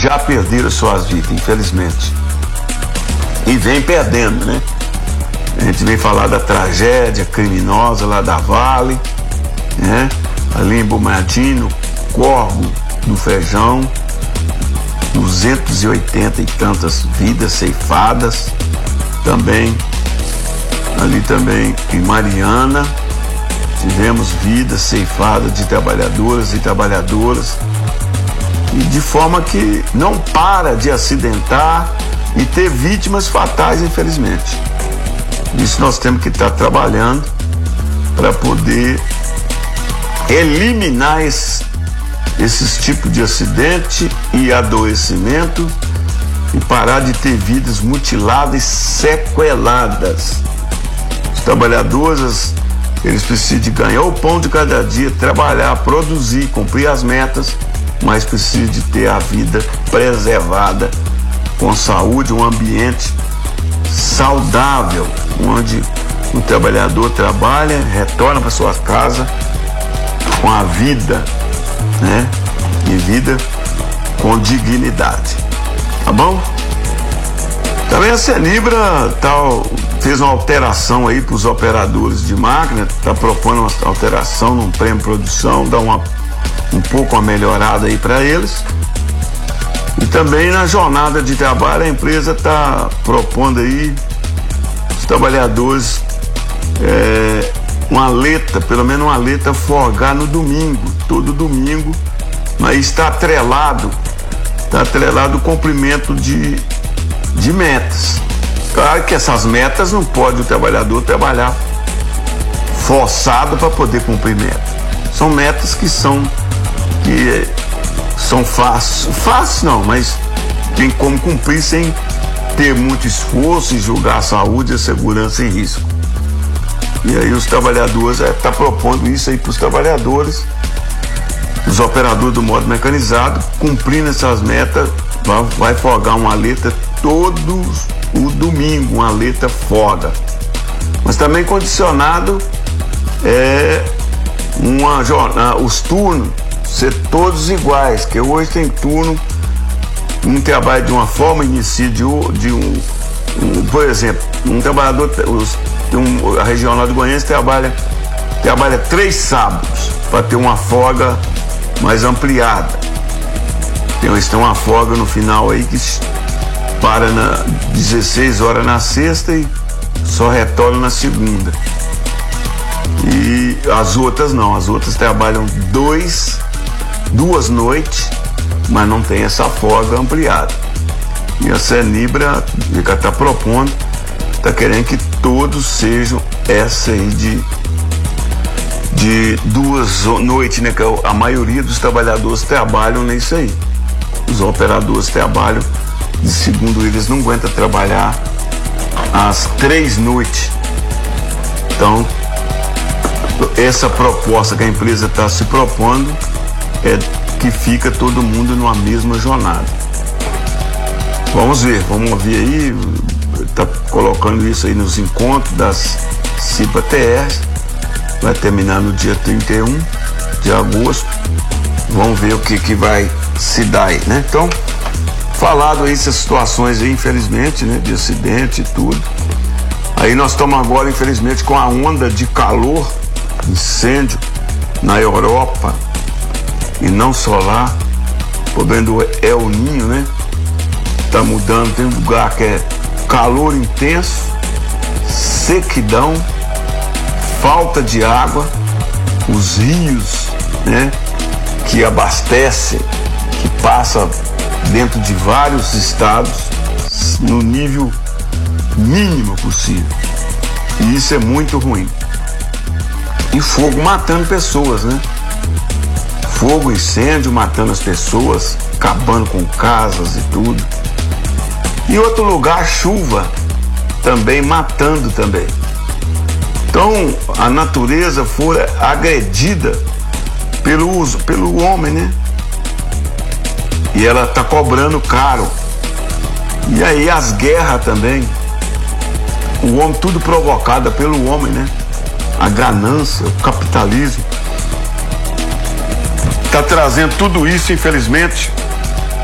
já perderam suas vidas, infelizmente. E vem perdendo, né? A gente vem falar da tragédia criminosa lá da Vale, né? Ali em Brumadinho, Córrego do Feijão, 280 e tantas vidas ceifadas. Também, ali também em Mariana, tivemos vidas ceifadas de trabalhadoras e trabalhadoras, e de forma que não para de acidentar e ter vítimas fatais, infelizmente. Isso nós temos que estar trabalhando para poder eliminar esses tipos de acidente e adoecimento e parar de ter vidas mutiladas e sequeladas. Os trabalhadores, eles precisam de ganhar o pão de cada dia, trabalhar, produzir, cumprir as metas, mas precisam de ter a vida preservada, com saúde, um ambiente saudável, onde o trabalhador trabalha, retorna para sua casa com a vida, né? E vida com dignidade. Tá bom? Também a Senibra fez uma alteração aí para os operadores de máquina, está propondo uma alteração num prêmio de produção, dá um pouco uma melhorada aí para eles. E também na jornada de trabalho a empresa está propondo aí os trabalhadores uma letra, pelo menos uma letra folgar no domingo, todo domingo, mas está atrelado o cumprimento de metas. Claro que essas metas não pode o trabalhador trabalhar forçado para poder cumprir metas. São metas que são fáceis não, mas tem como cumprir sem ter muito esforço e julgar a saúde, a segurança em risco. E aí os trabalhadores estão propondo isso aí para os trabalhadores, os operadores do modo mecanizado, cumprindo essas metas, vai folgar uma letra todo o domingo, uma letra folga. Mas também condicionado os turnos ser todos iguais, que hoje tem turno, um trabalha de uma forma, inicia por exemplo, um trabalhador, a regional de Goiânia trabalha 3 sábados para ter uma folga mais ampliada. Eles têm uma folga no final aí que para 16 horas na sexta e só retorna na segunda. E as outras não, as outras trabalham 2 noites, mas não tem essa folga ampliada. E a Senibra está propondo, está querendo que todos sejam essa aí de 2 noites, né? Que a maioria dos trabalhadores trabalham nisso aí. Os operadores trabalham, segundo eles, não aguentam trabalhar às 3 noites. Então, essa proposta que a empresa está se propondo é que fica todo mundo numa mesma jornada. Vamos ver aí, está colocando isso aí nos encontros das CIPA-TR, vai terminar no dia 31 de agosto, vamos ver o que vai se dar aí, né? Então, falado aí essas situações aí, infelizmente, né, de acidente e tudo, aí nós estamos agora, infelizmente, com a onda de calor, incêndio na Europa, e não só lá, problema do El Ninho, né? Tá mudando, tem lugar que é calor intenso, sequidão, falta de água, os rios, né, que abastecem, que passa dentro de vários estados no nível mínimo possível. E isso é muito ruim. E fogo matando pessoas, né? Fogo, incêndio matando as pessoas, acabando com casas e tudo. E outro lugar, chuva também matando também. Então a natureza foi agredida pelo homem, né? E ela está cobrando caro. E aí as guerras também, o homem, tudo provocado pelo homem, né? A ganância, o capitalismo está trazendo tudo isso, infelizmente,